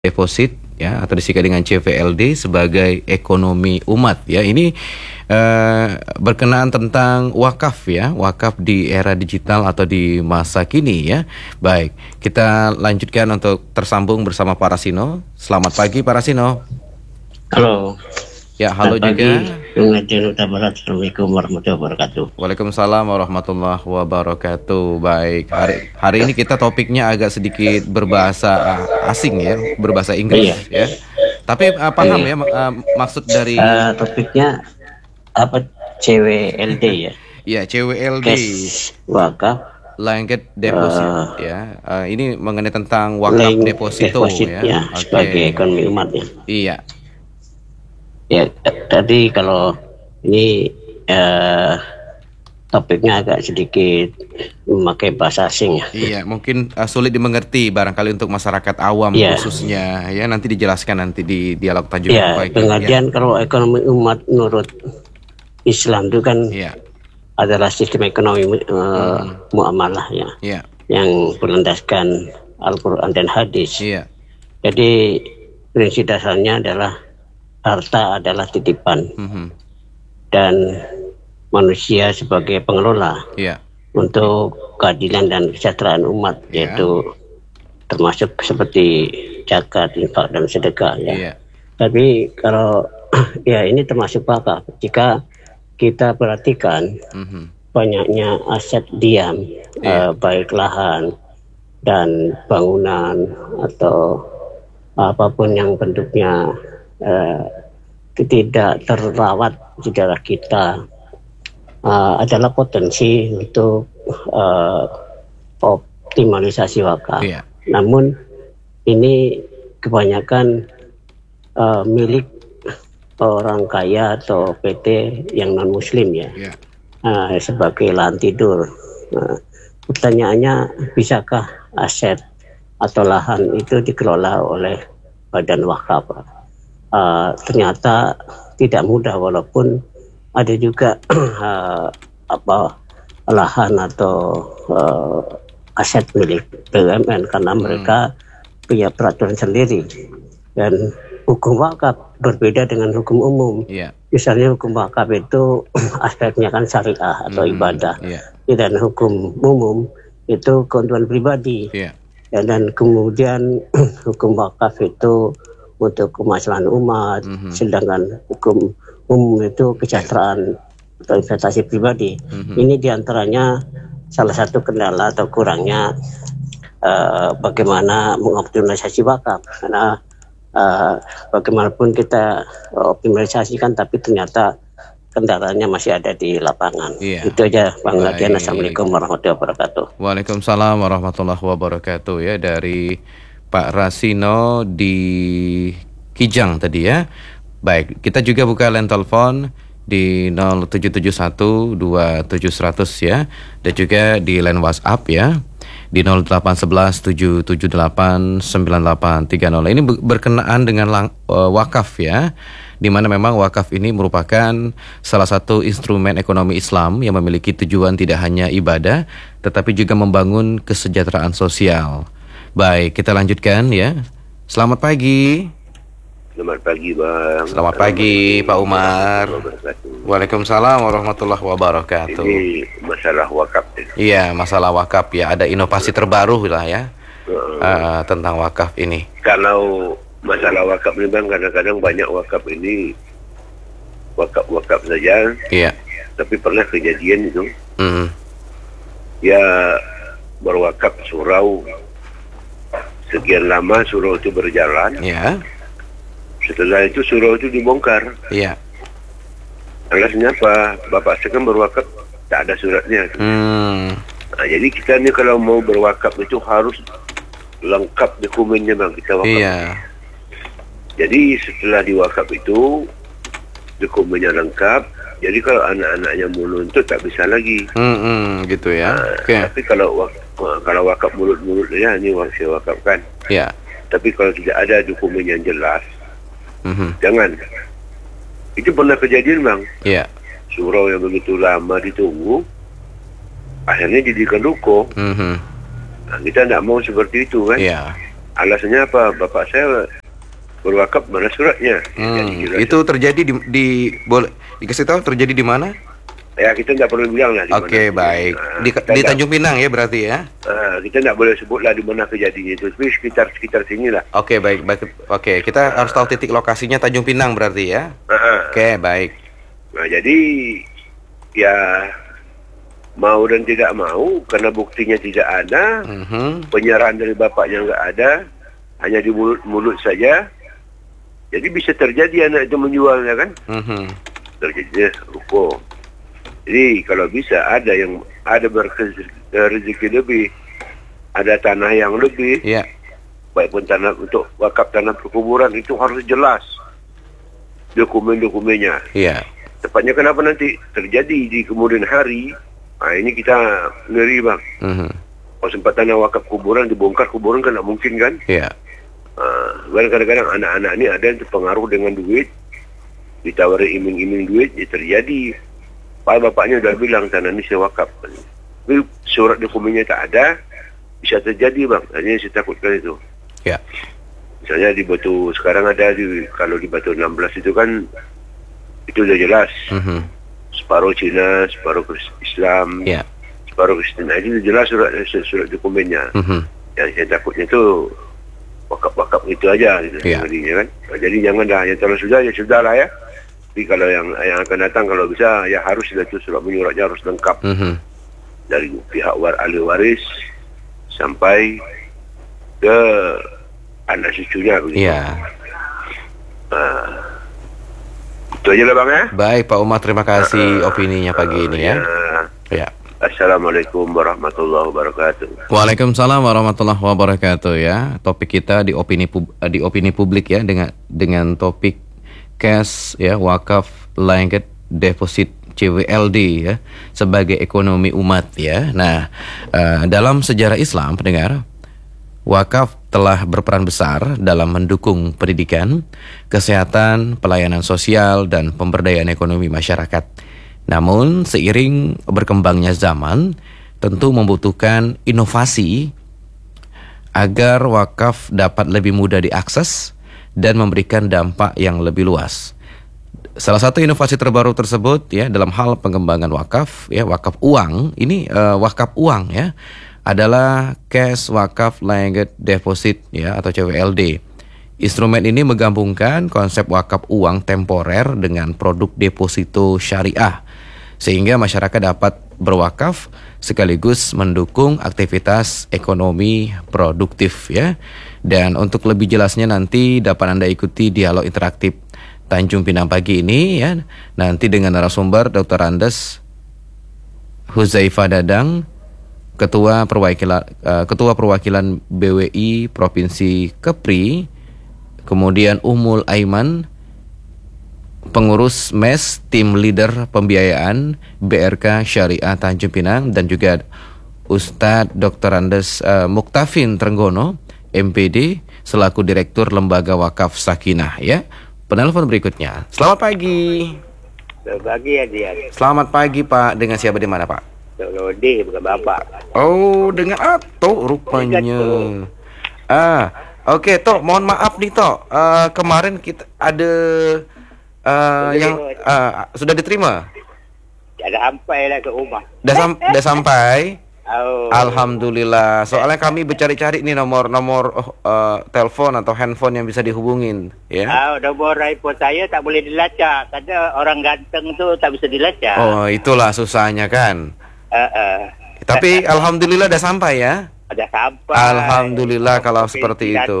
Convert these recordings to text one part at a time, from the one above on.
deposit ya atau disingkat dengan CVLD sebagai ekonomi umat ya. Ini berkenaan tentang wakaf ya, wakaf di era digital atau di masa kini ya. Baik, kita lanjutkan untuk tersambung bersama Pak Rasino. Selamat pagi Pak Rasino. Halo. Ya, halo Selamat juga. pagi, Huta Barat. Assalamualaikum warahmatullahi wabarakatuh. Waalaikumsalam warahmatullahi wabarakatuh. Baik, hari ini kita topiknya agak sedikit berbahasa asing ya, berbahasa Inggris ya. Tapi paham ya maksud dari topiknya apa? CWLD ya? Ya, CWLD. Cash wakaf. Linked deposit ya. Ini mengenai tentang wakaf deposito ya. Sebagai ekonomi umat ya. Iya. Ya, tadi kalau ini topiknya agak sedikit memakai bahasa asing ya. Iya, mungkin sulit dimengerti barangkali untuk masyarakat awam khususnya ya. Nanti dijelaskan nanti di dialog Tanjung Baik. Pengertian kalau ekonomi umat menurut Islam itu kan adalah sistem ekonomi muamalah ya. Yang berlandaskan Al-Quran dan hadis. Jadi prinsip dasarnya adalah harta adalah titipan dan manusia sebagai pengelola untuk keadilan dan kesejahteraan umat, yaitu termasuk seperti zakat, infak dan sedekah ya. Tapi kalau ini termasuk wakaf. Jika kita perhatikan banyaknya aset diam, baik lahan dan bangunan atau apapun yang bentuknya tidak terawat di daerah kita, adalah potensi untuk optimalisasi wakaf. Namun ini kebanyakan milik orang kaya atau PT yang non muslim ya, sebagai lahan tidur. Pertanyaannya, bisakah aset atau lahan itu dikelola oleh badan wakaf? Ternyata tidak mudah, walaupun ada juga lahan atau aset milik BUMN karena mereka punya peraturan sendiri, dan hukum wakaf berbeda dengan hukum umum. Misalnya hukum wakaf itu aspeknya kan syariah atau ibadah, dan hukum umum itu keuntungan pribadi. Dan kemudian hukum wakaf itu untuk kemaslahatan umat, sedangkan hukum umum itu kesejahteraan atau investasi pribadi. Ini diantaranya salah satu kendala atau kurangnya bagaimana mengoptimalisasi wakaf, karena bagaimanapun kita optimalisasikan, tapi ternyata kendalanya masih ada di lapangan. Itu aja Bang Ladian. Assalamualaikum warahmatullahi wabarakatuh. Waalaikumsalam warahmatullahi wabarakatuh ya, dari Pak Rasino di Kijang tadi ya. Baik, kita juga buka line telepon di 07712700 ya, dan juga di line WhatsApp ya di 081177898830. Ini berkenaan dengan wakaf ya, di mana memang wakaf ini merupakan salah satu instrumen ekonomi Islam yang memiliki tujuan tidak hanya ibadah tetapi juga membangun kesejahteraan sosial. Baik, kita lanjutkan ya. Selamat pagi. Selamat pagi Bang. Selamat pagi Pak Umar. Waalaikumsalam warahmatullahi wabarakatuh. Ini masalah wakaf. Iya, masalah wakaf ya. Ada inovasi terbaru lah ya tentang wakaf ini. Kalau masalah wakaf ini Bang, kadang-kadang banyak wakaf ini wakaf saja. Tapi pernah kejadian itu. Ya, berwakaf surau. Sekian lama surau itu berjalan. Setelah itu surau itu dibongkar. Alasannya apa? Bapak saya kan berwakaf tak ada suratnya. Nah, jadi kita ni kalau mau berwakaf itu harus lengkap dokumennya Bang, kita wakaf. Jadi setelah diwakaf itu dokumennya lengkap. Jadi kalau anak-anaknya mau nuntut tak bisa lagi. Gitu ya. Tapi kalau wakaf mulut-mulut ya, ini saya wakafkan. Tapi kalau tidak ada dokumen yang jelas, jangan. Itu pernah kejadian Bang. Surau yang begitu lama ditunggu, akhirnya jadikan ruko. Nah, kita tidak mau seperti itu kan. Alasannya apa? Bapak saya berwakaf, mana suratnya? Itu terjadi boleh dikasih tahu terjadi di mana? Ya, kita tidak perlu bilang lah. Oke, baik. Di Tanjung Pinang ya berarti ya? Kita tidak boleh sebutlah di mana kejadian itu. Tapi sekitar sini lah. Oke, baik. Oke, kita harus tahu titik lokasinya Tanjung Pinang berarti ya? Oke, baik. Nah, jadi ya mau dan tidak mau, karena buktinya tidak ada, penyerahan dari bapaknya nggak ada, hanya di mulut saja. Jadi bisa terjadi anak itu menjualnya kan? Terjadinya ruko. Jadi kalau bisa ada yang ada rezeki lebih, ada tanah yang lebih, baik pun tanah untuk wakaf tanah perkuburan itu harus jelas dokumen-dokumennya. Tepatnya kenapa nanti terjadi di kemudian hari, ini kita ngeri bang. Kalau sempat tanah wakaf kuburan dibongkar kuburan kan tidak mungkin kan? Kadang-kadang anak-anak ini ada yang terpengaruh dengan duit, ditawari iming-iming duit, ya terjadi. Bapaknya sudah bilang tanah ini saya wakaf. Tapi surat dokumennya tak ada, bisa terjadi bang. Hanya saya takutkan itu. Misalnya di Batu sekarang ada kalau di Batu 16 itu kan itu sudah jelas. Separuh Cina, separuh Islam, separuh Kristen. Itu jelas surat dokumennya. Yang saya takutnya itu wakaf-wakaf itu aja gitu. Kan? Jadi janganlah yang kalau sudah ya sudahlah ya. Tapi kalau yang akan datang kalau bisa ya harus itu surat menyuratnya harus lengkap dari pihak ahli waris sampai ke anak cucunya begitu. Itu aja lah bang ya. Baik Pak Umar, terima kasih opininya pagi ini ya. Assalamualaikum warahmatullahi wabarakatuh. Waalaikumsalam warahmatullahi wabarakatuh ya. Topik kita di opini publik ya dengan topik cash ya, wakaf blanket deposit CWLD ya sebagai ekonomi umat ya. Nah, dalam sejarah Islam pendengar, wakaf telah berperan besar dalam mendukung pendidikan, kesehatan, pelayanan sosial dan pemberdayaan ekonomi masyarakat. Namun seiring berkembangnya zaman, tentu membutuhkan inovasi agar wakaf dapat lebih mudah diakses dan memberikan dampak yang lebih luas. Salah satu inovasi terbaru tersebut ya dalam hal pengembangan wakaf ya, wakaf uang ini wakaf uang ya adalah cash wakaf blanket deposit ya atau CWLD. Instrumen ini menggabungkan konsep wakaf uang temporer dengan produk deposito syariah sehingga masyarakat dapat berwakaf sekaligus mendukung aktivitas ekonomi produktif ya. Dan untuk lebih jelasnya nanti dapat Anda ikuti dialog interaktif Tanjung Pinang pagi ini ya. Nanti dengan narasumber Dr. Andes Huzaifah Dadang, Ketua Perwakilan BWI Provinsi Kepri, kemudian Umul Aiman, Pengurus MES Tim Leader Pembiayaan BRK Syariah Tanjung Pinang, dan juga Ustadz Dr. Andes Muktafin Trenggono, MPD, selaku Direktur Lembaga Wakaf Sakinah ya. Penelpon berikutnya. Selamat pagi. Selamat pagi ya dia. Selamat pagi Pak. Dengan siapa di mana Pak? Lode bukan Bapak. Oh, dengan Ato rupanya. Oke, Tok, mohon maaf nih Tok. Kemarin kita ada yang sudah diterima. Ada sampai lah ke rumah. Udah sampai. Oh. Alhamdulillah. Soalnya kami bercari-cari nih nomor telepon atau handphone yang bisa dihubungin, ya. Nomor iPhone saya tak boleh dilacak. Karena orang ganteng tu tak bisa dilacak. Oh, itulah susahnya kan. Tapi alhamdulillah udah sampai ya. Udah sampai. Alhamdulillah kalau seperti itu.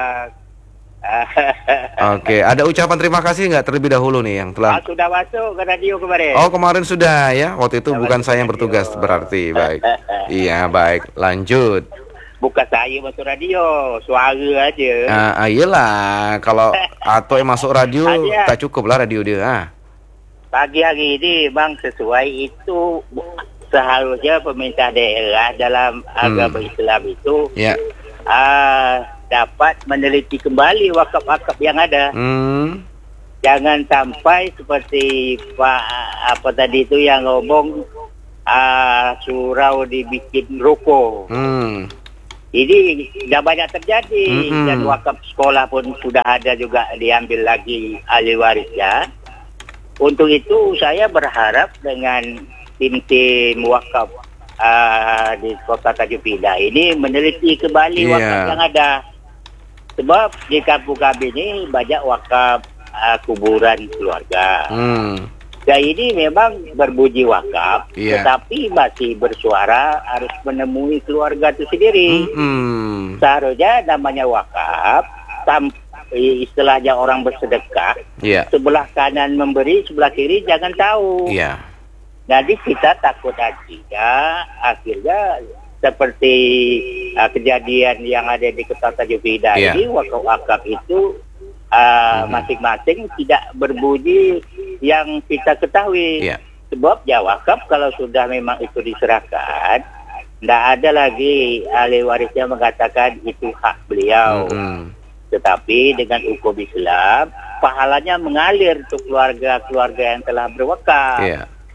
Oke, ada ucapan terima kasih nggak terlebih dahulu nih yang telah sudah masuk ke radio kemarin. Oh, kemarin sudah ya. Waktu itu bukan saya yang bertugas berarti. Baik. Iya, baik. Lanjut. Bukan saya masuk radio, suara aja. Iyalah, kalau atau yang masuk radio tak cukup lah radio dia. Pagi hari ini bang, sesuai itu seharusnya pemerintah daerah dalam agama Islam itu dapat meneliti kembali wakaf-wakaf yang ada. Jangan sampai seperti Pak tadi itu yang ngomong surau dibikin ruko. ini sudah banyak terjadi dan wakaf sekolah pun sudah ada juga diambil lagi ahli warisnya. Untuk itu saya berharap dengan tim wakaf di Kota Tanjung Pinang ini meneliti kembali wakaf yang ada. Sebab di kampung kami ini banyak wakaf kuburan keluarga. Dan ini memang berbunyi wakaf, tetapi masih bersuara harus menemui keluarga itu sendiri. Seharusnya namanya wakaf, istilahnya orang bersedekah, sebelah kanan memberi, sebelah kiri jangan tahu. Jadi kita takut akhirnya seperti kejadian yang ada di Kota Tanjung Pinang ini, wakaf itu masing-masing tidak berbunyi yang kita ketahui. Sebab wakaf kalau sudah memang itu diserahkan, tidak ada lagi ahli warisnya mengatakan itu hak beliau. Tetapi dengan hukum Islam, pahalanya mengalir untuk keluarga-keluarga yang telah berwakaf.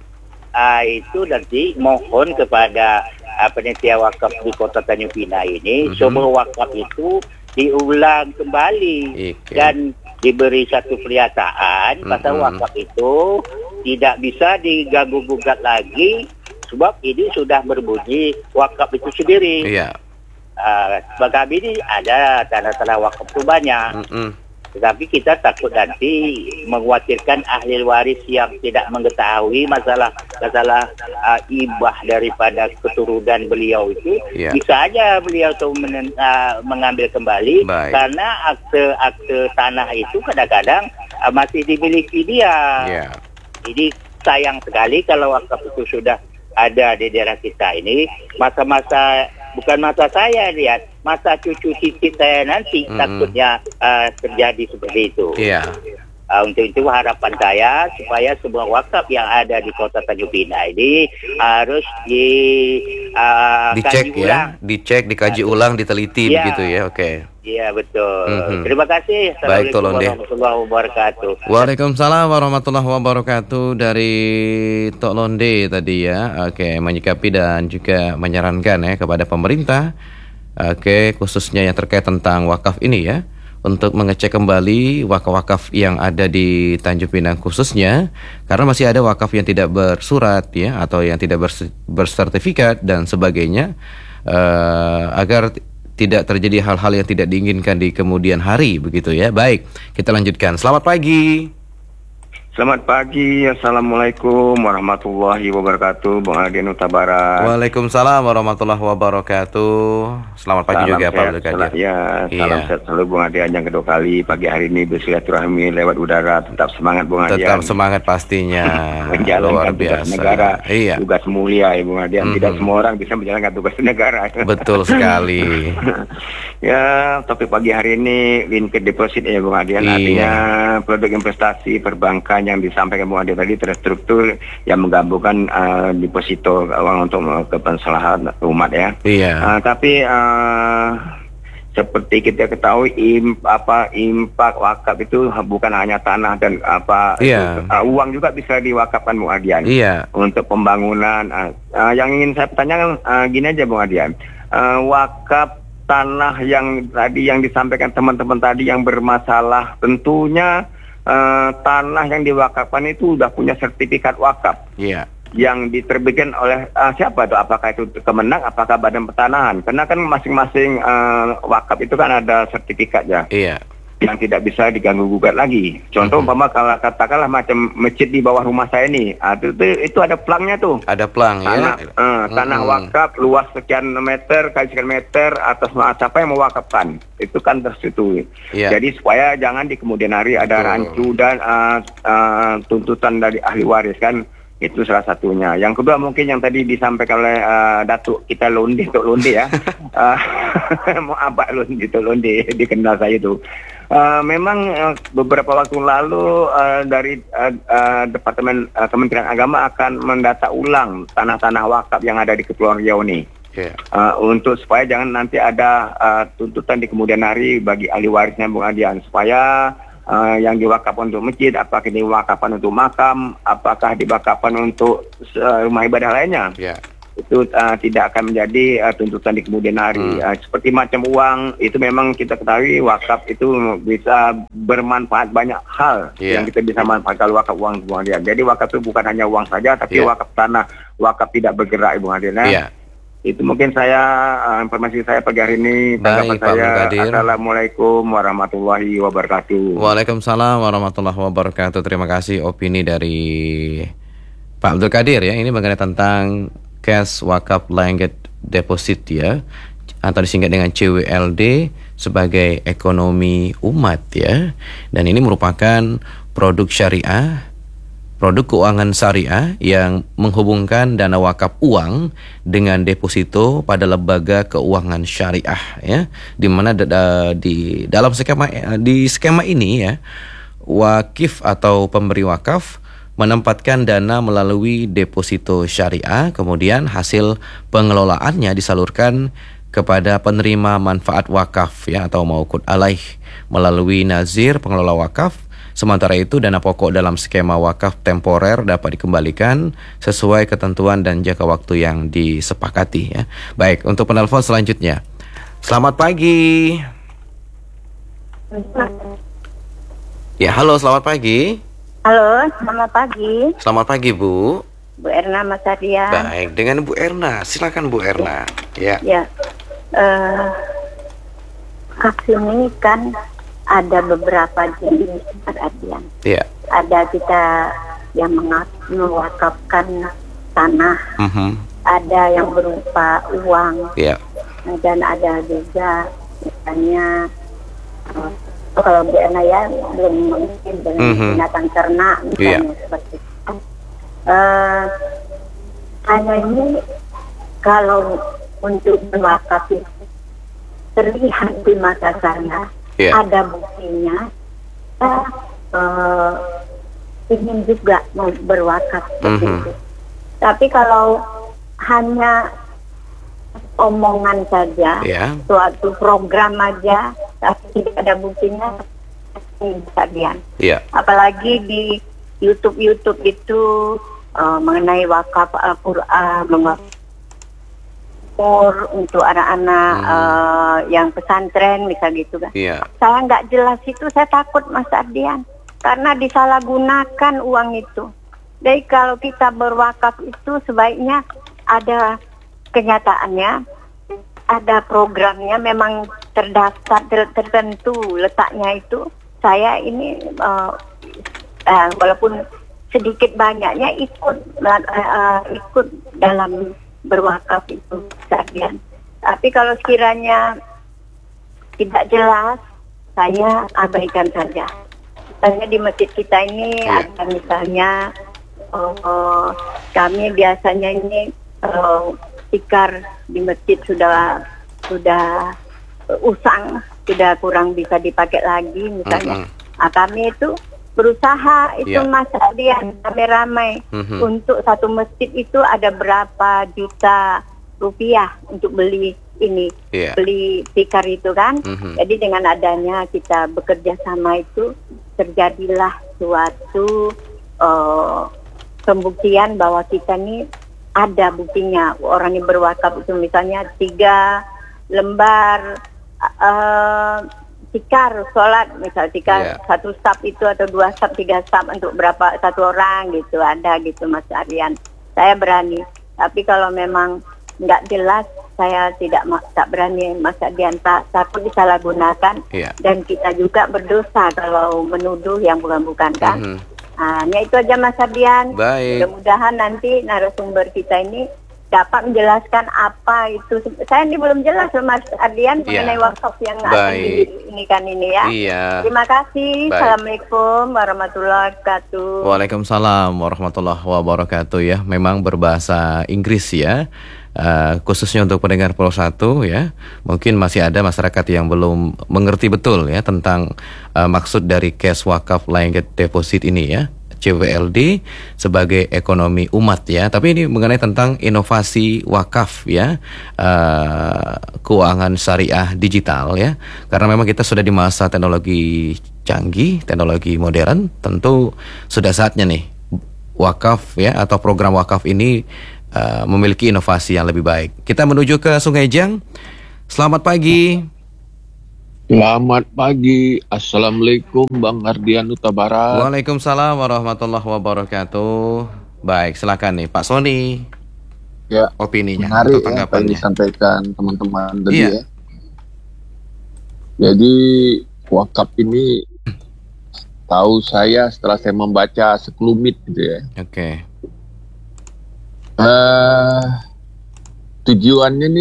Itu nanti mohon kepada panitia wakaf di Kota Tanjung Pinang ini, semua wakaf itu diulang kembali dan diberi satu pernyataan pasal wakaf itu tidak bisa diganggu gugat lagi sebab ini sudah berbunyi wakaf itu sendiri. Sebab kami ini ada tanah-tanah wakaf itu banyak. Tetapi kita takut nanti mengkhawatirkan ahli waris yang tidak mengetahui masalah ibah daripada keturunan beliau itu. Bisa aja beliau itu mengambil kembali karena akte tanah itu kadang-kadang masih dimiliki dia. Jadi sayang sekali kalau wakaf itu sudah ada di daerah kita ini. Bukan masa saya lihat, masa cucu cicit saya nanti takutnya terjadi seperti itu. Untuk itu harapan saya supaya semua wakaf yang ada di Kota Tanjung Pinang ini harus dicek dicek, dikaji ulang, diteliti begitu ya. Iya betul. Terima kasih. Baik, Assalamualaikum warahmatullahi wabarakatuh. Waalaikumsalam warahmatullahi wabarakatuh dari Tok Londe tadi ya. Menyikapi dan juga menyarankan ya kepada pemerintah. Khususnya yang terkait tentang wakaf ini ya, untuk mengecek kembali wakaf-wakaf yang ada di Tanjung Pinang khususnya, karena masih ada wakaf yang tidak bersurat ya, atau yang tidak bersertifikat dan sebagainya, agar tidak terjadi hal-hal yang tidak diinginkan di kemudian hari begitu ya. Baik, kita lanjutkan. Selamat pagi. Selamat pagi, Assalamualaikum warahmatullahi wabarakatuh, Bung Adian Huta Barat. Waalaikumsalam warahmatullahi wabarakatuh. Selamat pagi juga Pak Abdul Qadir. Salam sehat selalu Bung Adian yang kedua kali pagi hari ini bersilaturahmi lewat udara. Tetap semangat Bung Adian. Tetap semangat pastinya. Menjalankan tugas negara. Tugas mulia ya Bung Adian. Tidak semua orang bisa menjalankan tugas negara. Betul sekali. Ya, topik pagi hari ini linked deposit ya Bung Adian. Artinya produk investasi perbankan yang disampaikan Bung Adi tadi terstruktur yang menggabungkan deposito uang untuk kepenslahan umat ya. Tapi seperti kita ketahui impak wakaf itu bukan hanya tanah dan uang juga bisa diwakafkan Bung Adian untuk pembangunan. Yang ingin saya tanyakan gini aja Bung Adian, wakaf tanah yang tadi yang disampaikan teman-teman tadi yang bermasalah, tentunya tanah yang diwakafkan itu sudah punya sertifikat wakaf yang diterbitkan oleh siapa itu? Apakah itu Kemenang, apakah Badan Pertanahan? Karena kan masing-masing wakaf itu kan ada sertifikatnya yang tidak bisa diganggu gugat lagi. Contoh umpama kalau katakanlah macam masjid di bawah rumah saya ini, itu ada plangnya tuh. Ada plang tanah wakaf luas sekian meter kali sekian meter atas siapa yang mewakafkan itu kan tersetujui. Jadi supaya jangan di kemudian hari ada rancu dan tuntutan dari ahli waris kan. Itu salah satunya. Yang kedua mungkin yang tadi disampaikan oleh Datuk kita Tok Londe ya. Mau abak Londe dikenal saya itu. Memang beberapa waktu lalu dari Departemen Kementerian Agama akan mendata ulang tanah-tanah wakaf yang ada di Kepulauan Riau ini. Untuk supaya jangan nanti ada tuntutan di kemudian hari bagi ahli warisnya Bung Adian, supaya yang diwakafkan untuk masjid, apakah diwakafkan untuk makam, apakah diwakafkan untuk rumah ibadah lainnya. itu tidak akan menjadi tuntutan di kemudian hari. Seperti macam uang, itu memang kita ketahui wakaf itu bisa bermanfaat banyak hal yang kita bisa manfaatkan wakaf uang, Bung Adian. Jadi wakaf itu bukan hanya uang saja, tapi wakaf tanah, wakaf tidak bergerak, Bung Adian. Itu mungkin informasi saya pagi hari ini. Baik, Pak Abdul Qadir. Assalamualaikum warahmatullahi wabarakatuh. Waalaikumsalam warahmatullahi wabarakatuh. Terima kasih opini dari Pak Abdul Qadir ya. Ini mengenai tentang cash wakaf blanket deposit ya, atau disingkat dengan CWLD sebagai ekonomi umat ya. Dan ini merupakan produk syariah, produk keuangan syariah yang menghubungkan dana wakaf uang dengan deposito pada lembaga keuangan syariah ya, di mana di dalam skema ini ya, wakif atau pemberi wakaf menempatkan dana melalui deposito syariah, kemudian hasil pengelolaannya disalurkan kepada penerima manfaat wakaf ya, atau mauqud alaih melalui nazir pengelola wakaf. Sementara itu dana pokok dalam skema wakaf temporer dapat dikembalikan sesuai ketentuan dan jangka waktu yang disepakati ya. Baik, untuk penelpon selanjutnya. Selamat pagi. Ya, halo, selamat pagi. Halo, selamat pagi. Selamat pagi, Bu. Bu Erna, Mas Ardian. Baik, dengan Bu Erna. Silakan Bu Erna. Ya. Ini kan ada beberapa jenis, Mas Ardian. Ya. Ada kita yang mewakafkan tanah. Ada yang berupa uang. Ya. Dan ada juga misalnya kalau Bu Erna ya belum mungkin dengan binatang ternak misalnya seperti itu. Hanya ini kalau untuk berwakaf terlihat di mata saya ada buktinya. Ingin juga mau berwakaf seperti itu. Tapi kalau hanya omongan saja, suatu program aja, tapi tidak ada buktinya, Dian. Apalagi di YouTube itu mengenai wakaf Al-Quran, untuk anak-anak yang pesantren, misal gitu kan. Saya nggak jelas itu, saya takut Mas Ardian, karena disalahgunakan uang itu. Jadi kalau kita berwakaf itu sebaiknya ada kenyataannya, ada programnya, memang terdaftar tertentu letaknya itu. Saya ini walaupun sedikit banyaknya ikut dalam berwakaf itu, Sardian. Tapi kalau sekiranya tidak jelas, saya abaikan saja. Misalnya di masjid kita ini ada misalnya kami biasanya ini tikar di masjid sudah usang, sudah kurang bisa dipakai lagi misalnya. Kami itu berusaha itu Mas Ardian, ramai-ramai untuk satu masjid itu ada berapa juta rupiah untuk beli ini, beli tikar itu kan. Jadi dengan adanya kita bekerja sama itu terjadilah suatu pembuktian bahwa kita ini ada buktinya. Orang yang berwakaf itu misalnya 3 lembar tikar sholat, misal tikar 1 sab itu atau 2 sab, 3 sab untuk berapa satu orang gitu, ada gitu Mas Ardian. Saya berani. Tapi kalau memang nggak jelas, saya tak berani Mas Ardian, takut disalahgunakan dan kita juga berdosa kalau menuduh yang bukan-bukan kan. Hanya itu aja Mas Ardian. Mudah-mudahan nanti narasumber kita ini dapat menjelaskan apa itu. Saya ini belum jelas Mas Ardian mengenai wakaf yang akan diinikan ini ya. Terima kasih. Assalamualaikum warahmatullahi wabarakatuh. Waalaikumsalam warahmatullahi wabarakatuh ya. Memang berbahasa Inggris ya. Khususnya untuk pendengar Pulau 1 ya, mungkin masih ada masyarakat yang belum mengerti betul ya tentang maksud dari cash wakaf blanket deposit ini ya, CWLD sebagai ekonomi umat ya. Tapi ini mengenai tentang inovasi wakaf ya, keuangan syariah digital ya. Karena memang kita sudah di masa teknologi canggih, teknologi modern, tentu sudah saatnya nih wakaf ya atau program wakaf ini memiliki inovasi yang lebih baik. Kita menuju ke Sungai Jang. Selamat pagi. Selamat pagi. Assalamualaikum Bang Ardian Huta Barat. Waalaikumsalam warahmatullahi wabarakatuh. Baik, silakan nih Pak Sony. Ya, opininya menarik atau tanggapannya. Yang disampaikan teman-teman tadi Iya. ya. Jadi wakaf ini tahu saya setelah saya membaca sekelumit gitu ya. Oke. Tujuannya nih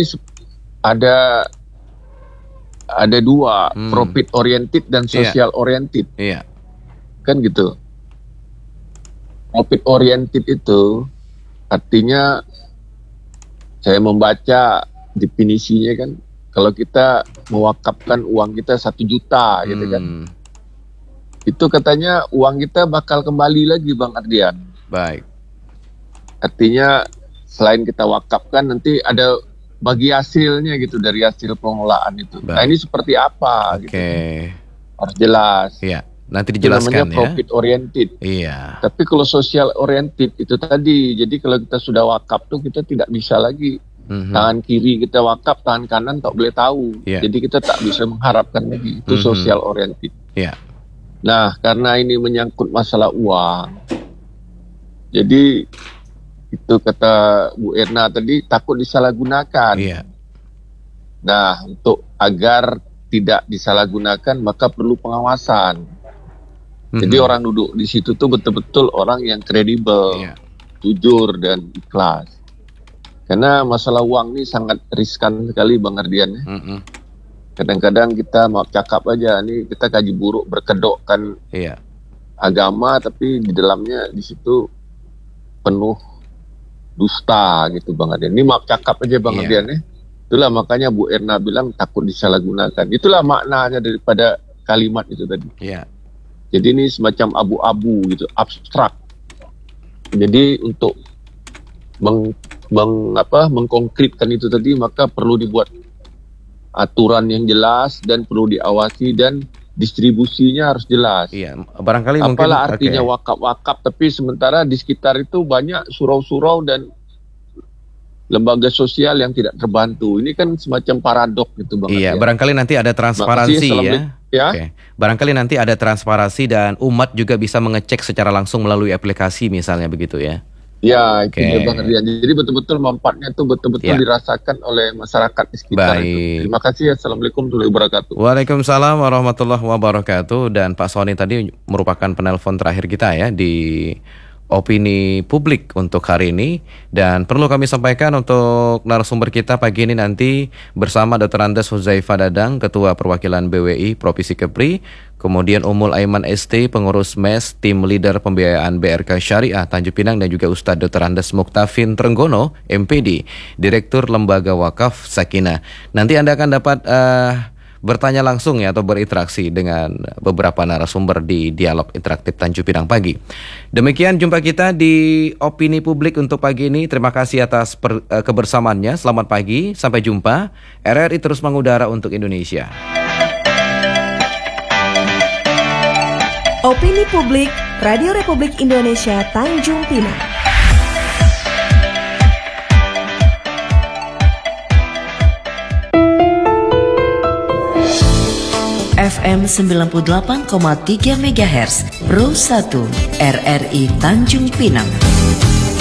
ada dua, profit oriented dan social oriented. Iya. Kan gitu. Profit oriented itu artinya saya membaca definisinya kan, kalau kita mewakafkan uang kita 1 juta gitu kan. Itu katanya uang kita bakal kembali lagi Bang Ardian. Baik. Artinya selain kita wakafkan nanti ada bagi hasilnya gitu dari hasil pengelolaan itu. Baik. Nah ini seperti apa gitu. Harus jelas. Iya, nanti dijelaskan namanya profit oriented. Iya. Tapi kalau social oriented itu tadi, jadi kalau kita sudah wakaf tuh kita tidak bisa lagi tangan kiri kita wakaf, tangan kanan tak boleh tahu. Jadi kita tak bisa mengharapkan lagi. Itu social oriented. Iya. Nah, karena ini menyangkut masalah uang, jadi itu kata Bu Erna tadi takut disalahgunakan. Iya. Nah, untuk agar tidak disalahgunakan maka perlu pengawasan. Jadi orang duduk di situ tuh betul-betul orang yang kredibel, jujur dan ikhlas. Karena masalah uang ini sangat riskan sekali Bang Ardian ya. Kadang-kadang kita mau cakap aja nih, kita kaji buruk berkedokkan agama, tapi di dalamnya di situ penuh dusta gitu Bang Ardian. Ini maaf cakap aja Bang Ardian ya. Itulah makanya Bu Erna bilang takut disalahgunakan. Itulah maknanya daripada kalimat itu tadi. Jadi ini semacam abu-abu gitu, abstrak. Jadi untuk mengkonkretkan itu tadi maka perlu dibuat aturan yang jelas dan perlu diawasi dan distribusinya harus jelas. Iya, barangkali apalah artinya wakaf-wakaf tapi sementara di sekitar itu banyak surau-surau dan lembaga sosial yang tidak terbantu. Ini kan semacam paradok gitu Bang. Iya, barangkali nanti ada transparansi ya. Barangkali nanti ada transparansi dan umat juga bisa mengecek secara langsung melalui aplikasi misalnya begitu ya. Ya, itu Bang Ardian. Jadi betul-betul manfaatnya itu betul-betul dirasakan oleh masyarakat di sekitar itu. Terima kasih. Assalamualaikum warahmatullahi wabarakatuh. Waalaikumsalam warahmatullahi wabarakatuh. Dan Pak Sony tadi merupakan penelpon terakhir kita ya di opini publik untuk hari ini. Dan perlu kami sampaikan untuk narasumber kita pagi ini nanti bersama Dr. Andes Huzaifah Dadang, Ketua Perwakilan BWI Provinsi Kepri, kemudian Umul Aiman ST, Pengurus MES, Tim Leader Pembiayaan BRK Syariah Tanjung Pinang, dan juga Ustadz Dr. Andes Muktafin Trenggono, MPD, Direktur Lembaga Wakaf Sakinah. Nanti Anda akan dapat bertanya langsung ya atau berinteraksi dengan beberapa narasumber di Dialog Interaktif Tanjung Pinang pagi. Demikian jumpa kita di opini publik untuk pagi ini. Terima kasih atas kebersamaannya. Selamat pagi, sampai jumpa. RRI terus mengudara untuk Indonesia. Opini publik Radio Republik Indonesia Tanjung Pinang. FM 98,3 MHz Pro 1 RRI Tanjung Pinang.